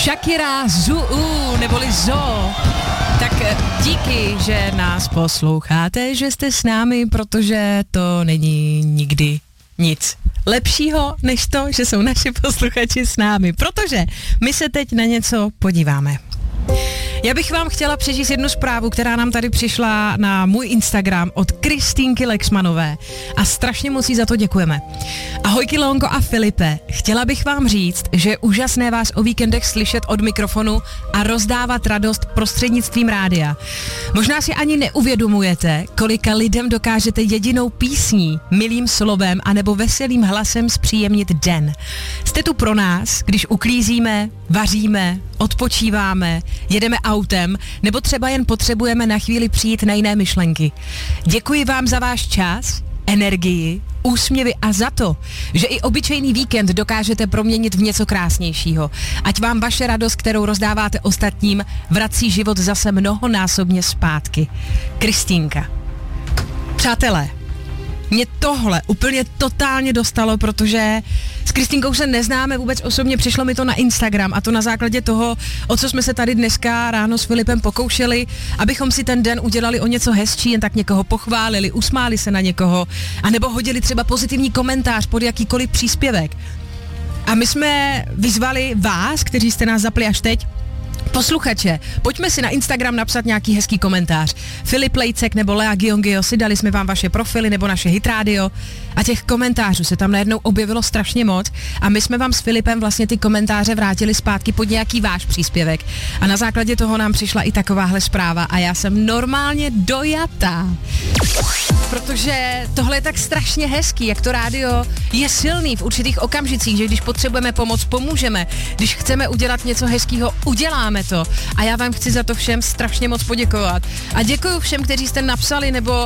Shakira Zuu, neboli Zo. Tak díky, že nás posloucháte, že jste s námi, protože to není nikdy nic lepšího, než to, že jsou naši posluchači s námi, protože my se teď na něco podíváme. Já bych vám chtěla přečíst jednu zprávu, která nám tady přišla na můj Instagram od Kristýnky Lexmanové a strašně moc jí za to děkujeme. Ahoj Kilonko a Filipe, chtěla bych vám říct, že je úžasné vás o víkendech slyšet od mikrofonu a rozdávat radost prostřednictvím rádia. Možná si ani neuvědomujete, kolika lidem dokážete jedinou písní, milým slovem anebo veselým hlasem zpříjemnit den. Jste tu pro nás, když uklízíme, vaříme, odpočíváme, jedeme autem, nebo třeba jen potřebujeme na chvíli přijít na jiné myšlenky. Děkuji vám za váš čas, energii, úsměvy a za to, že i obyčejný víkend dokážete proměnit v něco krásnějšího. Ať vám vaše radost, kterou rozdáváte ostatním, vrací život zase mnohonásobně zpátky. Kristýnka. Přátelé, mě tohle úplně totálně dostalo, protože s Kristýnkou se neznáme vůbec osobně, přišlo mi to na Instagram a to na základě toho, o co jsme se tady dneska ráno s Filipem pokoušeli, abychom si ten den udělali o něco hezčí, jen tak někoho pochválili, usmáli se na někoho, anebo hodili třeba pozitivní komentář pod jakýkoliv příspěvek. A my jsme vyzvali vás, kteří jste nás zapli až teď, posluchače, pojďme si na Instagram napsat nějaký hezký komentář. Filip Lejcek nebo Lea Giongio, si dali jsme vám vaše profily nebo naše hitradio a těch komentářů se tam najednou objevilo strašně moc a my jsme vám s Filipem vlastně ty komentáře vrátili zpátky pod nějaký váš příspěvek a na základě toho nám přišla i takováhle zpráva a já jsem normálně dojatá. Protože tohle je tak strašně hezký, jak to rádio je silný v určitých okamžicích, že když potřebujeme pomoc, pomůžeme, když chceme udělat něco hezkýho, uděláme to. A já vám chci za to všem strašně moc poděkovat. A děkuju všem, kteří jste napsali nebo